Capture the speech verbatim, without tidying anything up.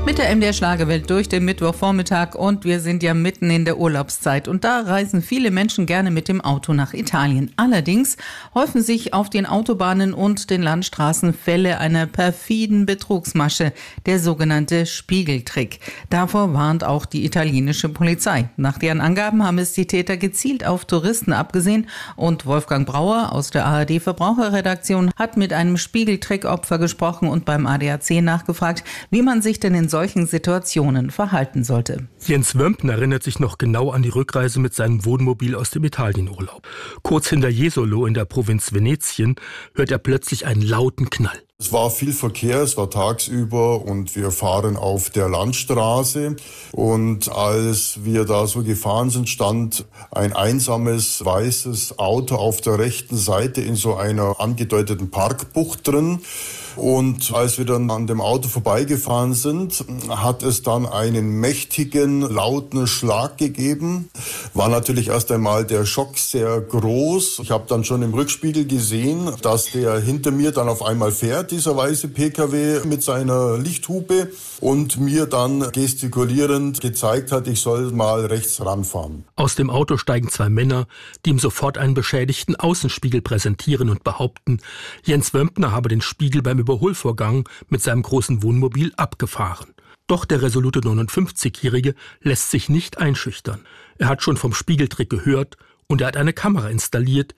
Mit der M D R Schlagerwelt durch den Mittwochvormittag und wir sind ja mitten in der Urlaubszeit und da reisen viele Menschen gerne mit dem Auto nach Italien. Allerdings häufen sich auf den Autobahnen und den Landstraßen Fälle einer perfiden Betrugsmasche, der sogenannte Spiegeltrick. Davor warnt auch die italienische Polizei. Nach deren Angaben haben es die Täter gezielt auf Touristen abgesehen und Wolfgang Brauer aus der A R D Verbraucherredaktion hat mit einem Spiegeltrickopfer gesprochen und beim A D A C nachgefragt, wie man sich denn in solchen Situationen verhalten sollte. Jens Wömpner erinnert sich noch genau an die Rückreise mit seinem Wohnmobil aus dem Italienurlaub. Kurz hinter Jesolo in der Provinz Venetien hört er plötzlich einen lauten Knall. Es war viel Verkehr, es war tagsüber und wir fahren auf der Landstraße und als wir da so gefahren sind, stand ein einsames weißes Auto auf der rechten Seite in so einer angedeuteten Parkbucht drin. Und als wir dann an dem Auto vorbeigefahren sind, hat es dann einen mächtigen, lauten Schlag gegeben. War natürlich erst einmal der Schock sehr groß. Ich habe dann schon im Rückspiegel gesehen, dass der hinter mir dann auf einmal fährt, dieser weiße P K W mit seiner Lichthupe und mir dann gestikulierend gezeigt hat, ich soll mal rechts ranfahren. Aus dem Auto steigen zwei Männer, die ihm sofort einen beschädigten Außenspiegel präsentieren und behaupten, Jens Wömpner habe den Spiegel beim Überholvorgang mit seinem großen Wohnmobil abgefahren. Doch der resolute neunundfünfzigjährige lässt sich nicht einschüchtern. Er hat schon vom Spiegeltrick gehört und er hat eine Kamera installiert,